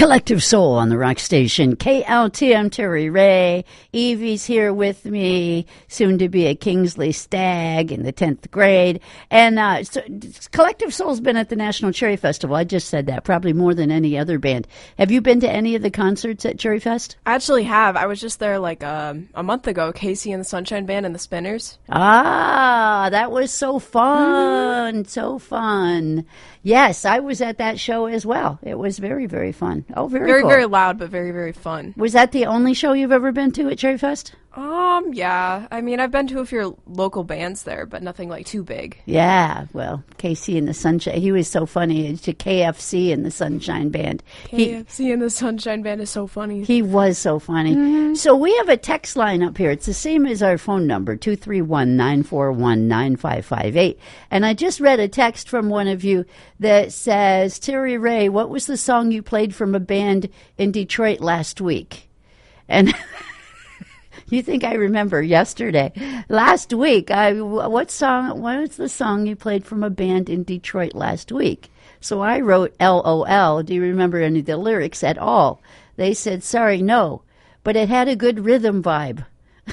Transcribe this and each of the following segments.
Collective Soul on the rock station. KLT, I'm Terry Ray. Evie's here with me, soon to be a Kingsley Stag in the 10th grade. And so Collective Soul's been at the National Cherry Festival. I just said that, probably more than any other band. Have you been to any of the concerts at Cherry Fest? I actually have. I was just there like a month ago, Casey and the Sunshine Band and the Spinners. Ah, that was so fun. So fun. Yes, I was at that show as well. It was very, very fun. Oh, very cool. Very loud, but very, very fun. Was that the only show you've ever been to at Cherry Fest? Yeah. I mean, I've been to a few local bands there, but nothing like too big. Yeah, well, Casey and the Sunshine, he was so funny. To KFC and the Sunshine Band. KFC and the Sunshine Band is so funny. He was so funny. Mm-hmm. So we have a text line up here. It's the same as our phone number, 231-941-9558. And I just read a text from one of you that says, Terry Ray, what was the song you played from a band in Detroit last week? And you think I remember yesterday. Last week, what was the song you played from a band in Detroit last week? So I wrote LOL. Do you remember any of the lyrics at all? They said, sorry, no, but it had a good rhythm vibe.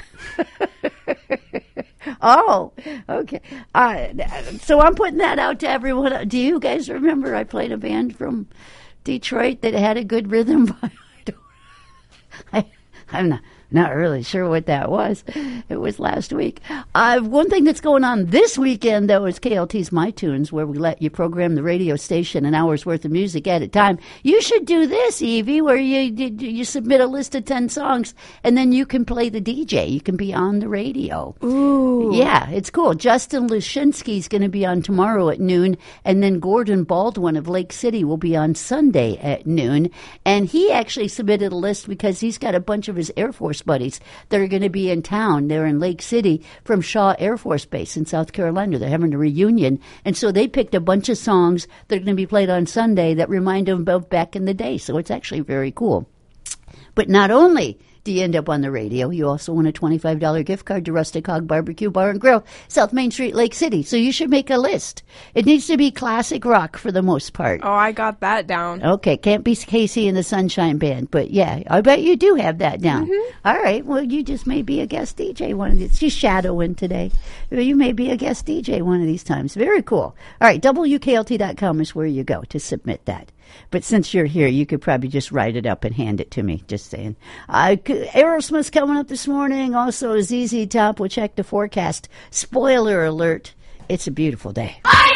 Oh, okay. So I'm putting that out to everyone. Do you guys remember I played a band from Detroit that had a good rhythm vibe? I'm not really sure what that was. It was last week. One thing that's going on this weekend, though, is KLT's My Tunes, where we let you program the radio station an hour's worth of music at a time. You should do this, Evie, where you submit a list of 10 songs, and then you can play the DJ. You can be on the radio. Ooh. Yeah, it's cool. Justin Lushinsky's going to be on tomorrow at noon, and then Gordon Baldwin of Lake City will be on Sunday at noon. And he actually submitted a list because he's got a bunch of his Air Force buddies that are going to be in town. They're in Lake City from Shaw Air Force Base in South Carolina. They're having a reunion. And so they picked a bunch of songs that are going to be played on Sunday that remind them of back in the day. So it's actually very cool. But not only do you end up on the radio, you also win a $25 gift card to Rustic Hog Barbecue Bar and Grill, South Main Street, Lake City. So you should make a list. It needs to be classic rock for the most part. Oh, I got that down. Okay, can't be Casey and the Sunshine Band, but yeah, I bet you do have that down. Mm-hmm. All right, well, you just may be a guest DJ one of these. She's shadowing today. You may be a guest DJ one of these times. Very cool. All right, WKLT.com is where you go to submit that. But since you're here, you could probably just write it up and hand it to me, just saying. Aerosmith's coming up this morning. Also, ZZ Top. We'll check the forecast. Spoiler alert, it's a beautiful day.